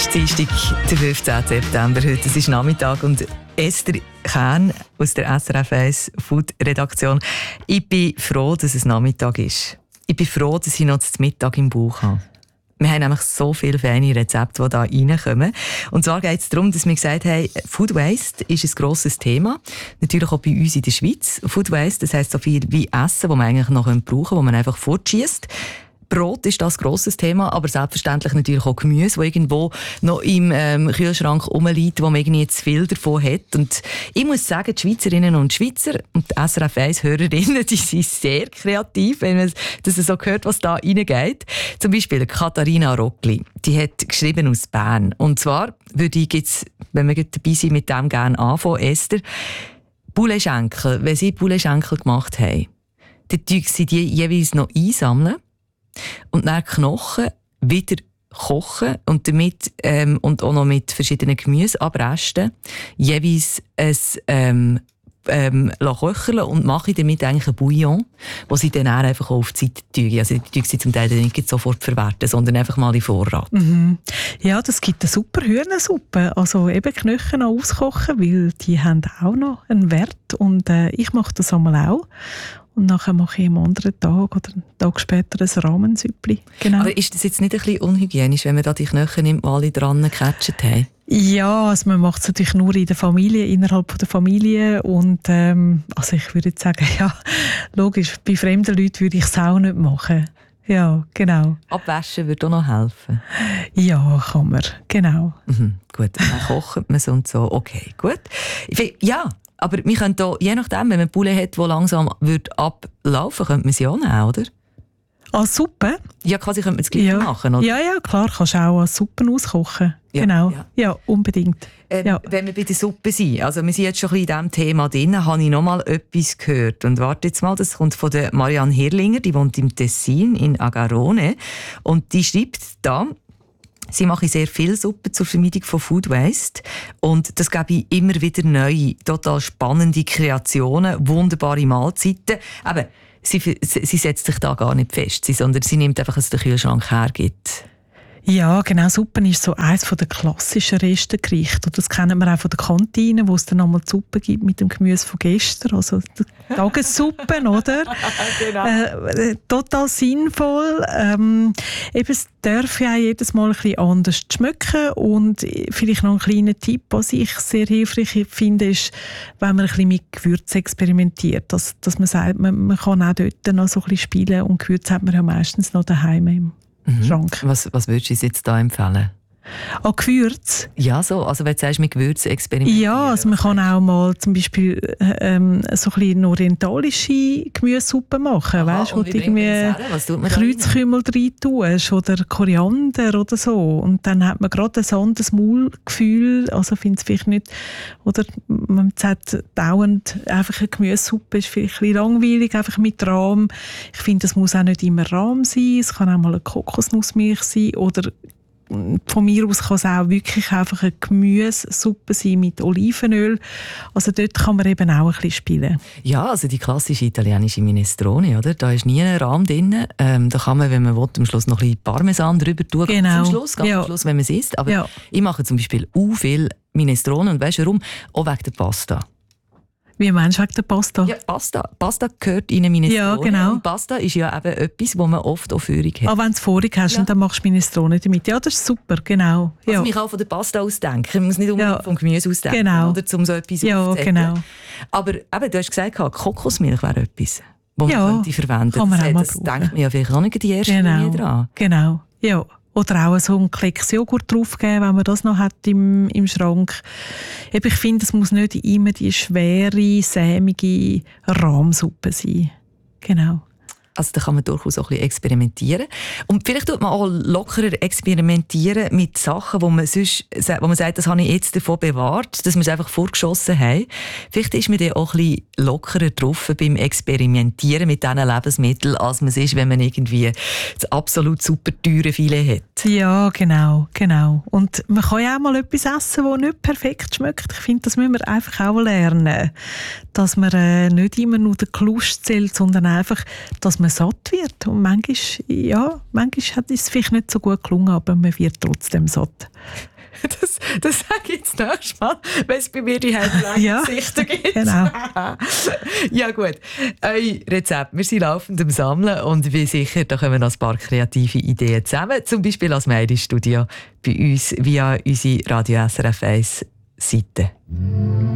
ist Dienstag, der 15. September. Heute ist Nachmittag und Esther Kern aus der SRF 1 Food-Redaktion. Ich bin froh, dass es Nachmittag ist. Ich bin froh, dass ich noch zum Mittag im Bauch habe. Wir haben nämlich so viele feine Rezepte, die hier reinkommen. Und zwar geht es darum, dass wir gesagt haben, Food Waste ist ein grosses Thema. Natürlich auch bei uns in der Schweiz. Food Waste, das heisst so viel wie Essen, das man eigentlich noch brauchen könnte, das man einfach fortschießt. Brot ist das grosses Thema, aber selbstverständlich natürlich auch Gemüse, das irgendwo noch im Kühlschrank rumliegt, wo man irgendwie zu viel davon hat. Und ich muss sagen, die Schweizerinnen und Schweizer und die SRF 1-Hörerinnen, die sind sehr kreativ, wenn man das so hört, was da reingeht. Zum Beispiel Katharina Rockli, die hat geschrieben aus Bern. Und zwar würde ich jetzt, wenn wir dabei sind, mit dem gerne anfangen, Esther, Pouletschenkel, wenn sie Pouletschenkel gemacht haben, dann tun sie die jeweils noch einsammeln. Und dann Knochen wieder kochen und damit und auch noch mit verschiedenen Gemüseabresten jeweils ein köcheln und mache damit eigentlich ein Bouillon, wo sie dann einfach auf die Seite tun. Also die tun sie zum Teil nicht sofort verwerten, sondern einfach mal in Vorrat. Mhm. Ja, das gibt eine super Hühnersuppe. Also eben Knochen noch auskochen, weil die haben auch noch einen Wert. Und ich mache das einmal auch. Und nachher mache ich am anderen Tag oder einen Tag später ein Rahmensüppli. Genau. Aber ist das jetzt nicht ein bisschen unhygienisch, wenn man da die Knochen nimmt, die alle dran gecatcht haben? Ja, also man macht es natürlich nur in der Familie, innerhalb der Familie. Und also ich würde jetzt sagen, ja, logisch, bei fremden Leuten würde ich es auch nicht machen. Ja, genau. Abwaschen würde auch noch helfen? Ja, kann man, genau. Mhm, gut, dann kocht man es und so. Okay, gut. Ja. Aber wir können hier, je nachdem, wenn man Poulet hat, die langsam ablaufen könnte man sie auch nehmen, oder? Als Suppe? Ja, quasi könnte man es gleich machen, oder? Ja, klar, kannst du auch als Suppe auskochen. Ja, genau, ja. Unbedingt. Ja. Wenn wir bei der Suppe sind, also wir sind jetzt schon ein bisschen in diesem Thema drin, habe ich noch mal etwas gehört. Und warte jetzt mal, das kommt von der Marianne Hirlinger, die wohnt im Tessin, in Agarone. Und die schreibt da, sie mache sehr viel Suppe zur Vermeidung von Food Waste und das gebe ich immer wieder neue, total spannende Kreationen, wunderbare Mahlzeiten. Aber sie setzt sich da gar nicht fest, sondern sie nimmt einfach, was der Kühlschrank hergibt. Ja, genau. Suppen ist so eines der klassischen Restengerichte. Und das kennen wir auch von der Kantine, wo es dann einmal die Suppe gibt mit dem Gemüse von gestern. Also die Tagessuppen, oder? Genau. Total sinnvoll. Eben, es darf ja jedes Mal ein bisschen anders schmecken. Und vielleicht noch ein kleiner Tipp, was ich sehr hilfreich finde, ist, wenn man ein bisschen mit Gewürzen experimentiert. Dass man sagt, man kann auch dort noch so ein bisschen spielen. Und Gewürze hat man ja meistens noch daheim im Schrank. Was würdest du uns jetzt da empfehlen? An Gewürz? Ja, so. Also wenn du sagst, mit Gewürzen experimentieren. Ja, also man kann auch mal zum Beispiel so ein bisschen orientalische Gemüsesuppe machen. Weißt, wo du irgendwie Kreuzkümmel rein tust oder Koriander oder so. Und dann hat man gerade ein anderes Maulgefühl. Also finde es vielleicht nicht, oder man sagt dauernd einfach eine Gemüsesuppe ist vielleicht ein bisschen langweilig, einfach mit Rahm. Ich finde, es muss auch nicht immer Rahm sein. Es kann auch mal eine Kokosnussmilch sein oder von mir aus kann es auch wirklich einfach eine Gemüsesuppe sein mit Olivenöl. Also dort kann man eben auch ein bisschen spielen. Ja, also die klassische italienische Minestrone, oder? Da ist nie ein Rahm drin. Da kann man, wenn man will, am Schluss noch ein bisschen Parmesan drüber tun. Genau. Am Schluss, am Schluss, wenn man es isst. Aber ich mache zum Beispiel viel Minestrone. Und weißt du warum? Auch wegen der Pasta. Wie meinst du wegen der Pasta? Ja, Pasta gehört in eine Minestrone. Ja, genau. Und Pasta ist ja eben etwas, wo man oft auch Führung hat. Aber wenn du es Führung hast, dann machst du Minestrone damit. Ja, das ist super, genau. Also ich kann auch von der Pasta ausdenken. Ich muss nicht unbedingt vom Gemüse ausdenken. Genau. Oder um so etwas aufzusetzen. Genau. Aber eben, du hast gesagt, Kokosmilch wäre etwas, das man könnte verwenden. Kann man auch mal das denkt man ja vielleicht auch nicht die erste Linie dran. Genau, ja. Oder auch so einen Klecks Joghurt draufgeben, wenn man das noch hat im Schrank. Ich finde, es muss nicht immer die schwere, sämige Rahmsuppe sein. Genau. Also da kann man durchaus auch ein bisschen experimentieren. Und vielleicht tut man auch lockerer experimentieren mit Sachen, wo man sagt, das habe ich jetzt davon bewahrt, dass wir es einfach vorgeschossen haben. Vielleicht ist man dann auch ein bisschen lockerer drauf beim Experimentieren mit diesen Lebensmitteln, als man es ist, wenn man irgendwie das absolut super teure Filet hat. Ja, genau. Und man kann ja auch mal etwas essen, das nicht perfekt schmeckt. Ich finde, das müssen wir einfach auch lernen. Dass man nicht immer nur den Genuss zählt, sondern einfach, dass man satt wird. Und manchmal hat es vielleicht nicht so gut gelungen, aber man wird trotzdem satt. Das sage ich jetzt nächstes Mal, wenn es bei mir die Headline-Gesichter gibt. Genau. Ja gut, euer Rezept. Wir sind laufend am Sammeln und wie sicher, da kommen noch ein paar kreative Ideen zusammen. Zum Beispiel als Meidi-Studio bei uns via unsere Radio SRF 1 Seite.